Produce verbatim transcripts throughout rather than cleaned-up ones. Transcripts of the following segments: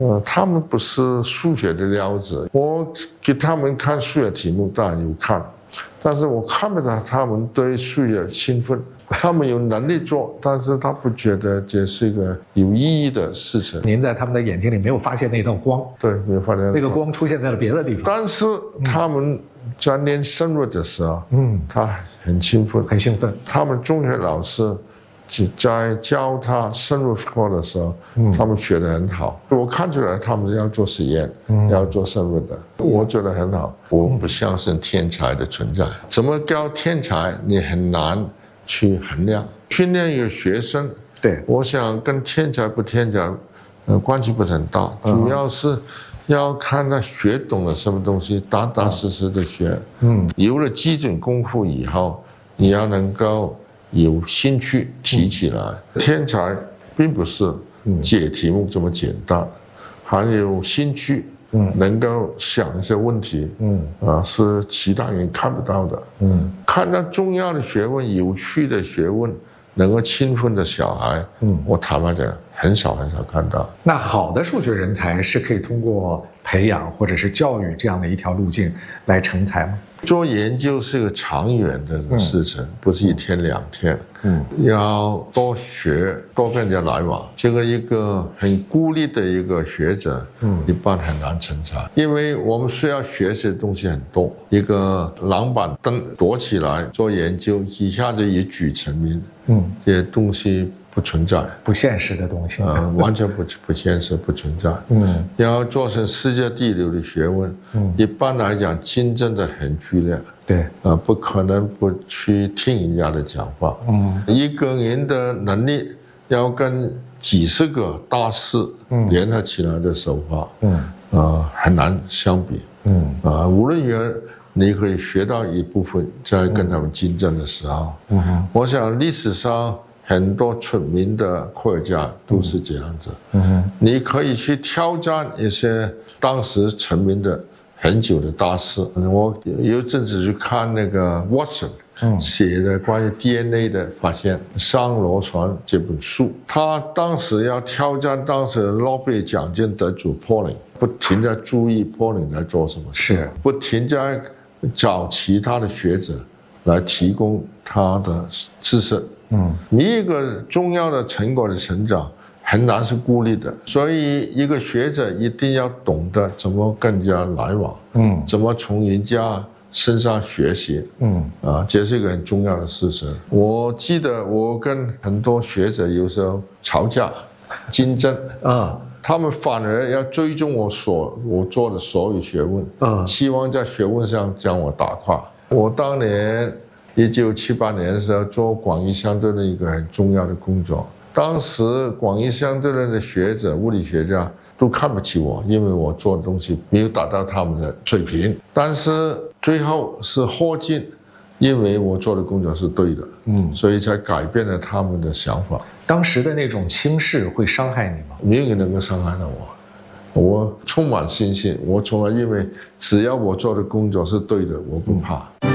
呃，他们不是数学的料子，我给他们看数学题目当然有看，但是我看不到他们对数学兴奋。他们有能力做，但是他不觉得这是一个有意义的事情。 您在他们的眼睛里没有发现那道光？ 对，没有发现那个光出现在了别的地方。 但是他们在练生物的时候， 嗯， 他很兴奋， 很兴奋。 他们中学老师在教他生物课的时候，嗯，他们学得很好。我看出来他们是要做实验，嗯，要做生物的，我觉得很好。我不相信天才的存在，怎么叫天才？你很难去衡量。训练一个学生， 对， 我想跟天才不天才，呃，关系不是很大，主要是要看他学懂了什么东西，踏踏实实的学。嗯，有了基本功夫以后，你要能够有兴趣提起来。嗯、天才并不是解题目这么简单，还有兴趣。嗯，能够想一些问题，嗯，啊，是其他人看不到的，嗯，看到重要的学问、有趣的学问，能够兴奋的小孩，嗯，我坦白讲，很少很少看到。 那好的数学人才是可以通过培养或者是教育这样的一条路径来成才吗？ 做研究是个长远的事情，嗯、不是一天两天。嗯，要多学，多跟人家来往。这个一个很孤立的一个学者，嗯，一般很难成才，因为我们需要学习的东西很多。一个狼板凳躲起来做研究，一下子一举成名，嗯，这些东西不存在， 不现实的东西， 呃，完全不不现实，不存在。嗯，要做成世界第六的学问，嗯，一般来讲竞争的很剧烈。对，呃，不可能不去听人家的讲话。嗯，一个人的能力要跟几十个大师联合起来的手法，嗯，呃，很难相比。嗯，啊、呃，无论如何，你可以学到一部分，在跟他们竞争的时候。嗯哼，我想历史上很多出名的科学家都是这样子。嗯哼，你可以去挑战一些当时成名的很久的大师。我有一阵子去看那个 Watson 写的关于 D N A 的发现，《商螺旋》这本书，他当时要挑战当时的诺贝尔奖金得主 Pauling， 不停在注意 Pauling 在做什么事，是不停在找其他的学者来提供他的知识。嗯，你一个重要的成果的成长很难是孤立的，所以一个学者一定要懂得怎么跟人家来往，嗯，怎么从人家身上学习，嗯，啊，这是一个很重要的事情。我记得我跟很多学者有时候吵架、竞争啊，他们反而要追踪我所我做的所有学问，啊，希望在学问上将我打垮。我当年一九七八年的时候做广义相对论一个很重要的工作。当时广义相对论的学者、物理学家都看不起我，因为我做的东西没有达到他们的水平。但是最后是霍金，因为我做的工作是对的，嗯，所以才改变了他们的想法。 当时的那种轻视会伤害你吗？ 没有人能够伤害到我，我充满信心。我从来因为只要我做的工作是对的，我不怕。嗯，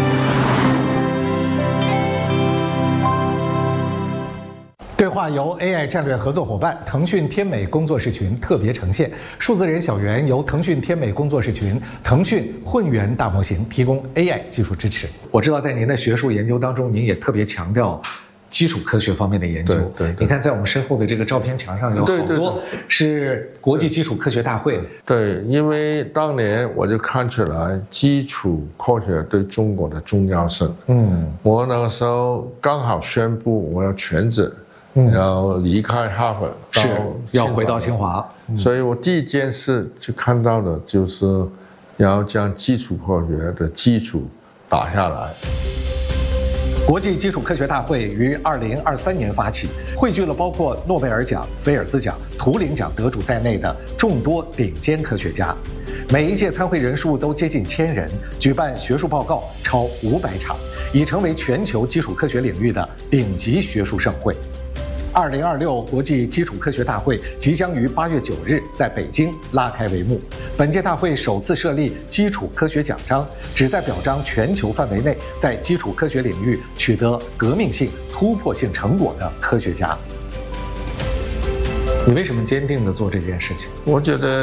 对话由 A I 战略合作伙伴腾讯天美工作室群特别呈现，数字人小圆由腾讯天美工作室群、腾讯混元大模型提供 A I 技术支持。我知道在您的学术研究当中，您也特别强调基础科学方面的研究。 对 对, 对， 你看在我们身后的这个照片墙上有好多是国际基础科学大会。 对，因为当年我就看出来基础科学对中国的重要性。嗯，我那个时候刚好宣布我要全职。要离开哈佛， 是要回到清华， 嗯，所以我第一件事就看到的就是要将基础科学的基础打下来。 国际基础科学大会于二零二三年发起，汇聚了包括诺贝尔奖、菲尔兹奖、图灵奖得主在内的众多顶尖科学家。每一届参会人数都接近千人，举办学术报告超五百场，已成为全球基础科学领域的顶级学术盛会。二零二六国际基础科学大会即将于八月九日在北京拉开帷幕。本届大会首次设立基础科学奖章，旨在表彰全球范围内在基础科学领域取得革命性、突破性成果的科学家。你为什么坚定地做这件事情？ 我觉得